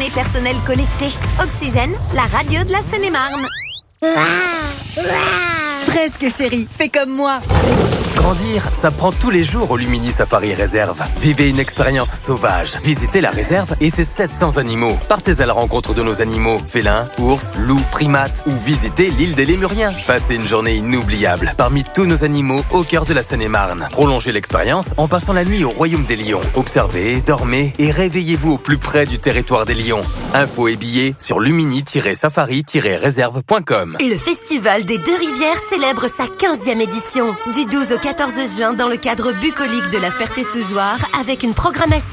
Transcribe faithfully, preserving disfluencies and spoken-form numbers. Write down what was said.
données personnelles collectées. Oxygène, la radio de la Seine-et-Marne. Presque chérie, fais comme moi. Grandir, ça prend tous les jours au Lumini Safari Réserve. Vivez une expérience sauvage. Visitez la réserve et ses sept cents animaux. Partez à la rencontre de nos animaux, félins, ours, loups, primates ou visitez l'île des Lémuriens. Passez une journée inoubliable parmi tous nos animaux au cœur de la Seine-et-Marne. Prolongez l'expérience en passant la nuit au Royaume des Lions. Observez, dormez et réveillez-vous au plus près du territoire des lions. Infos et billets sur lumini tiret safari tiret réserve point com. Le Festival des Deux-Rivières célèbre sa quinzième édition. Du douze au quatorze juin dans le cadre bucolique de la Ferté-sous-Jouarre avec une programmation